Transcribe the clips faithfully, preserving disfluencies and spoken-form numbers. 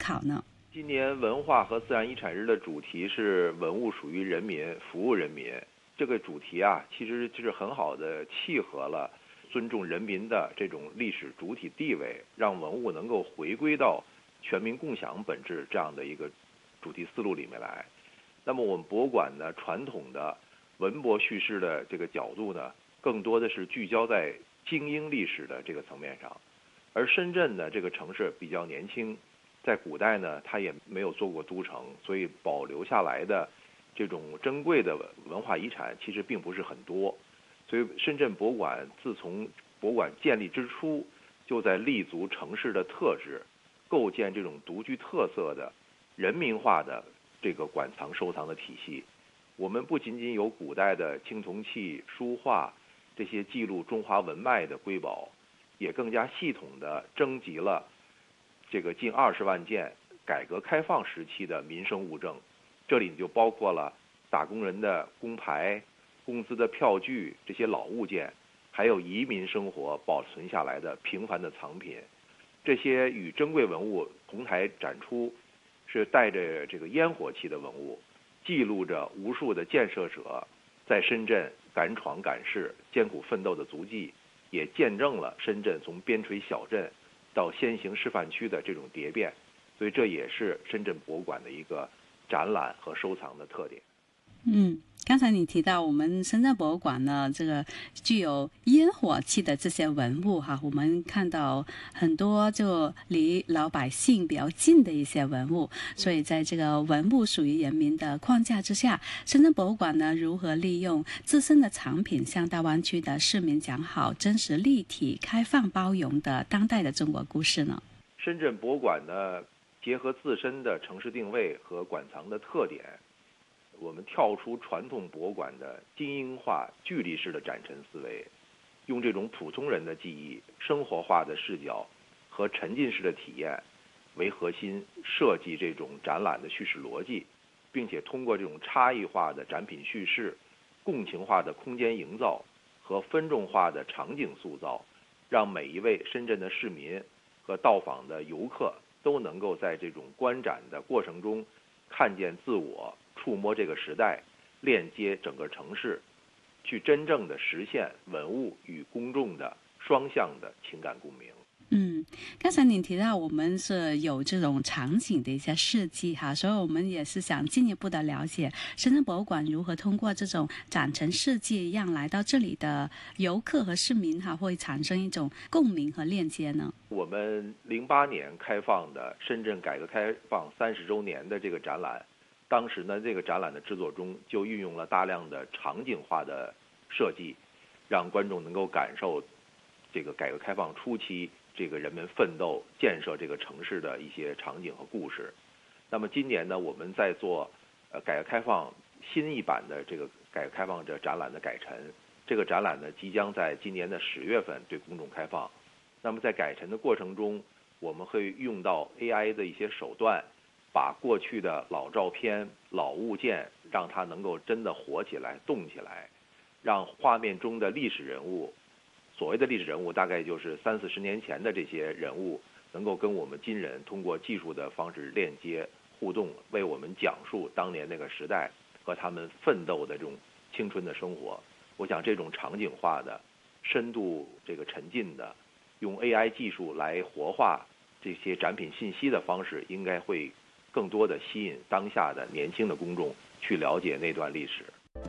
考呢？ 今年文化和自然遗产日的主题是文物属于人民，服务人民。这个主题啊，其实就是很好的契合了尊重人民的这种历史主体地位，让文物能够回归到全民共享本质这样的一个主题思路里面来。那么我们博物馆呢，传统的文博叙事的这个角度呢，更多的是聚焦在精英历史的这个层面上。而深圳呢，这个城市比较年轻，在古代呢，它也没有做过都城，所以保留下来的这种珍贵的文化遗产其实并不是很多。所以深圳博物馆自从博物馆建立之初，就在立足城市的特质，构建这种独具特色的人民化的这个馆藏收藏的体系。我们不仅仅有古代的青铜器、书画这些记录中华文脉的瑰宝，也更加系统地征集了这个近二十万件改革开放时期的民生物证。这里就包括了打工人的工牌、工资的票据这些老物件，还有移民生活保存下来的平凡的藏品。这些与珍贵文物同台展出，是带着这个烟火气的文物，记录着无数的建设者在深圳敢闯敢试、艰苦奋斗的足迹，也见证了深圳从边陲小镇到先行示范区的这种蝶变。所以这也是深圳博物馆的一个展览和收藏的特点。 嗯，刚才你提到我们深圳博物馆呢，这个具有烟火气的这些文物哈，我们看到很多就离老百姓比较近的一些文物，所以在这个文物属于人民的框架之下，深圳博物馆呢如何利用自身的藏品向大湾区的市民讲好真实、立体、开放、包容的当代的中国故事呢？ 深圳博物馆呢，结合自身的城市定位和馆藏的特点，我们跳出传统博物馆的精英化、距离式的展陈思维，用这种普通人的记忆、生活化的视角和沉浸式的体验为核心，设计这种展览的叙事逻辑，并且通过这种差异化的展品叙事、共情化的空间营造和分众化的场景塑造，让每一位深圳的市民和到访的游客都能够在这种观展的过程中看见自我，触摸这个时代，链接整个城市，去真正的实现文物与公众的双向的情感共鸣。 嗯，刚才您提到我们是有这种场景的一些设计哈，所以我们也是想进一步的了解深圳博物馆如何通过这种展陈设计，让来到这里的游客和市民哈会产生一种共鸣和链接呢？ 我们零八年开放的深圳改革开放三十周年的这个展览，当时呢，这个展览的制作中就运用了大量的场景化的设计，让观众能够感受这个改革开放初期这个人们奋斗建设这个城市的一些场景和故事。那么今年呢，我们在做呃改革开放新一版的这个改革开放这展览的改陈，这个展览呢即将在今年的十月份对公众开放。那么在改陈的过程中，我们会用到 A I 的一些手段，把过去的老照片、老物件，让它能够真的活起来、动起来，让画面中的历史人物，所谓的历史人物大概就是三四十年前的这些人物，能够跟我们今人通过技术的方式链接互动，为我们讲述当年那个时代和他们奋斗的这种青春的生活。我想这种场景化的、深度这个沉浸的，用 A I 技术来活化这些展品信息的方式，应该会更多的吸引当下的年轻的公众去了解那段历史。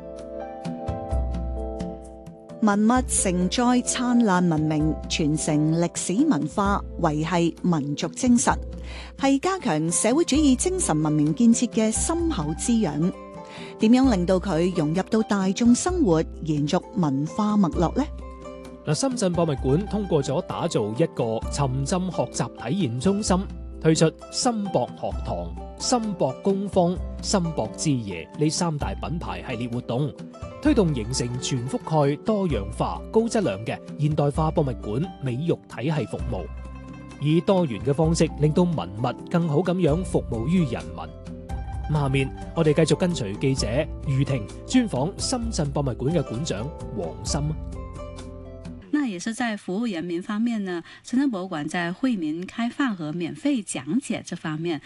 文物承載燦爛文明，傳承歷史文化，維繫民族精神，係加強社會主義精神文明建設嘅深厚滋養。點樣令到佢融入到大眾生活，延續文化脈絡呢？ 嗱，深圳博物館通過咗打造一個沉浸學習體驗中心，推出深博學堂、深博工坊、深博之夜呢三大品牌系列活動，推動形成全覆蓋、多樣化、高質量嘅現代化博物館美育體系服務，以多元嘅方式令到文物更好咁樣服務於人民。下面我哋繼續跟隨記者余婷專訪深圳博物館嘅館長黃森。 那也是在服务人民方面呢，深圳博物馆在惠民开放和免费讲解这方面